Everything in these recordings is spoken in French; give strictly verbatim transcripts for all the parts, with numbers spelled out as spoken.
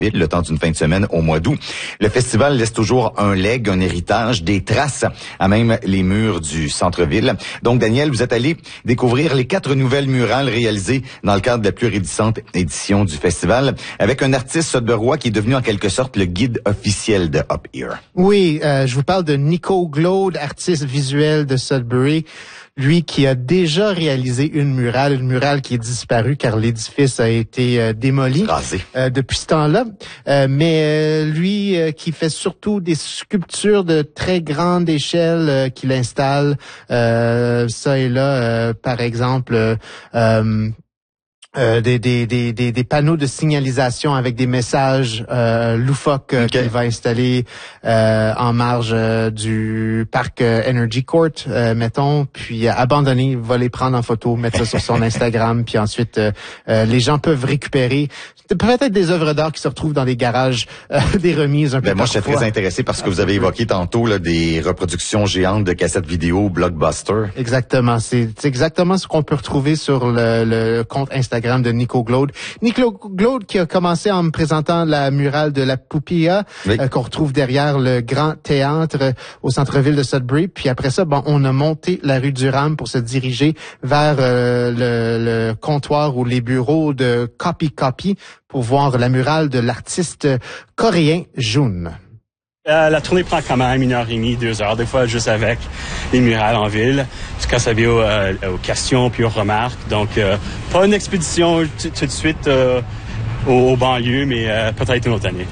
le temps d'une fin de semaine au mois d'août. Le festival laisse toujours un legs, un héritage, des traces à même les murs du centre-ville. Donc, Daniel, vous êtes allé découvrir les quatre nouvelles murales réalisées dans le cadre de la plus récente édition du festival avec un artiste sudburois qui est devenu en quelque sorte le guide officiel de Up Here. Oui, euh, je vous parle de Nico Glaude, artiste visuel de Sudbury. Lui qui a déjà réalisé une murale, une murale qui est disparue car l'édifice a été euh, démoli euh, depuis ce temps-là. Euh, mais euh, lui euh, qui fait surtout des sculptures de très grande échelle euh, qu'il installe euh, ça et là, euh, par exemple... Euh, euh, Euh, des, des, des, des, des panneaux de signalisation avec des messages euh, loufoques euh, okay. qu'il va installer euh, en marge euh, du parc euh, Energy Court, euh, mettons, puis euh, abandonner, il va les prendre en photo, mettre ça sur son Instagram, puis ensuite euh, euh, les gens peuvent récupérer peut-être des œuvres d'art qui se retrouvent dans des garages, euh, des remises un peu ben, moi, je suis très intéressé parce que vous avez évoqué tantôt là, des reproductions géantes de cassettes vidéo Blockbuster. Exactement, c'est, c'est exactement ce qu'on peut retrouver sur le, le compte Instagram de Nico Glaude. Nico Glaude qui a commencé en me présentant la murale de la Poupilla, oui. euh, qu'on retrouve derrière le grand théâtre euh, au centre-ville de Sudbury. Puis après ça, bon, on a monté la rue du Rhum pour se diriger vers euh, le, le comptoir ou les bureaux de Copy Copy pour voir la murale de l'artiste coréen Jun. Euh, la tournée prend quand même une heure et demie, deux heures, des fois juste avec les murales en ville, jusqu'à ça vient aux, euh, aux questions puis aux remarques. Donc, euh, pas une expédition t- tout de suite euh, aux, aux banlieues, mais euh, peut-être une autre année.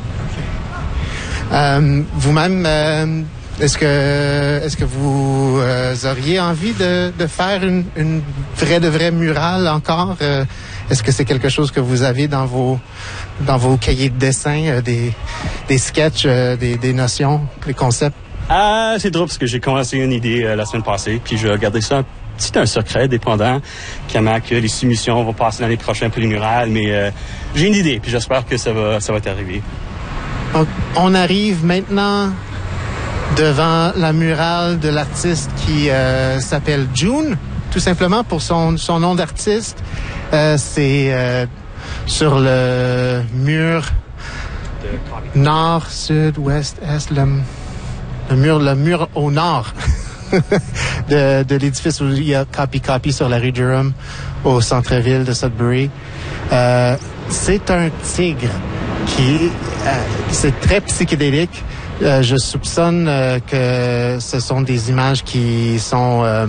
Euh, vous-même, euh, est-ce que est-ce que vous euh, auriez envie de, de faire une, une vraie de vraie murale encore? Euh, Est-ce que c'est quelque chose que vous avez dans vos dans vos cahiers de dessin, euh, des des sketchs, euh, des des notions, des concepts? Ah, c'est drôle parce que j'ai commencé une idée euh, la semaine passée, puis je vais garder ça c'est un secret, dépendant comment que les soumissions vont passer l'année prochaine pour les murales, mais euh, j'ai une idée, puis j'espère que ça va ça va t'arriver. Donc, on arrive maintenant devant la murale de l'artiste qui euh, s'appelle Jun, tout simplement pour son son nom d'artiste. Euh, c'est euh, sur le mur nord, sud, ouest, est, le, le mur, le mur au nord de, de l'édifice où il y a Copy Copy sur la rue Durham au centre-ville de Sudbury. Euh, c'est un tigre qui, euh, c'est très psychédélique. Euh, je soupçonne euh, que ce sont des images qui sont euh,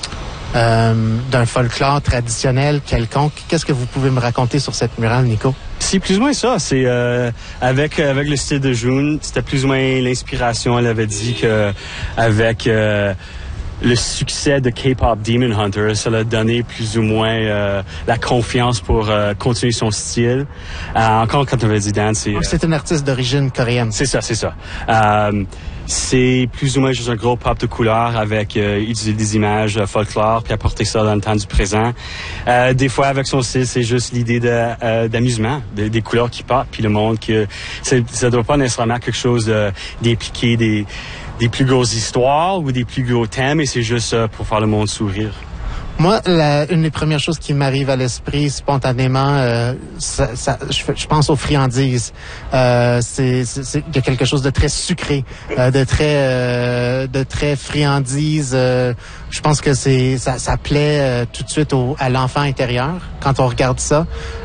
Euh, d'un folklore traditionnel quelconque. Qu'est-ce que vous pouvez me raconter sur cette murale, Nico? C'est plus ou moins ça. C'est euh, avec avec le style de Jun, c'était plus ou moins l'inspiration. Elle avait dit que avec euh, le succès de K-pop Demon Hunter, ça l'a donné plus ou moins euh, la confiance pour euh, continuer son style. Euh, encore quand on avait dit Dan, c'est... Donc, c'est une artiste d'origine coréenne. C'est ça, c'est ça. Euh, c'est plus ou moins juste un gros pop de couleurs avec euh, utiliser des images euh, folklore puis apporter ça dans le temps du présent. Euh, des fois, avec son style, c'est juste l'idée de, euh, d'amusement, de, des couleurs qui pop, puis le monde que c'est, ça doit pas nécessairement quelque chose de, d'impliquer des des plus grosses histoires ou des plus gros thèmes, et c'est juste euh, pour faire le monde sourire. Moi, la, une des premières choses qui m'arrive à l'esprit spontanément, euh, ça, ça, je, je pense aux friandises. Euh, c'est, c'est, c'est, il y a quelque chose de très sucré, euh, de très, euh, de très friandise. Euh, je pense que c'est, ça, ça plaît euh, tout de suite au, à l'enfant intérieur quand on regarde ça.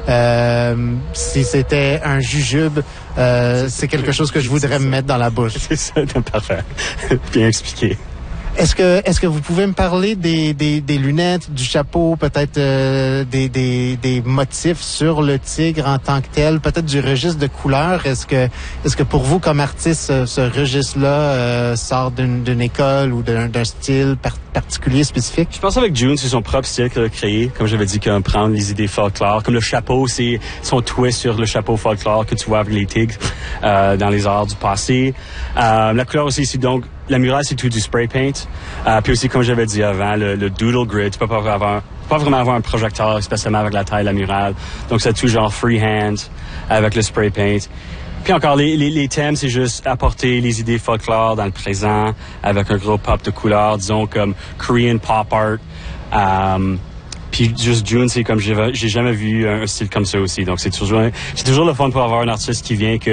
Euh, si c'était un jujube, euh, c'est quelque chose que je voudrais me mettre dans la bouche. C'est ça, parfait. Bien expliqué. Est-ce que est-ce que vous pouvez me parler des des, des lunettes, du chapeau, peut-être euh, des des des motifs sur le tigre en tant que tel, peut-être du registre de couleurs? Est-ce que est-ce que pour vous comme artiste ce, ce registre-là euh, sort d'une d'une école ou d'un d'un style par, particulier spécifique? Je pense avec Jun, c'est son propre style qu'il a créé, comme j'avais dit, qu'on prend les idées folklore, comme le chapeau, c'est son twist sur le chapeau folklore que tu vois avec les tigres euh, dans les arts du passé. Euh, la couleur aussi, c'est donc la murale, c'est tout du spray paint. Euh, puis aussi, comme j'avais dit avant, le, le doodle grid, tu peux pas avoir, pas vraiment avoir un projecteur, spécialement avec la taille de la murale. Donc, c'est tout genre freehand avec le spray paint. Puis encore, les, les, les thèmes, c'est juste apporter les idées folklore dans le présent avec un gros pop de couleurs, disons comme Korean pop art. Um, Puis juste June, c'est comme j'ai, j'ai jamais vu un style comme ça aussi. Donc c'est toujours, c'est toujours le fun pour avoir un artiste qui vient que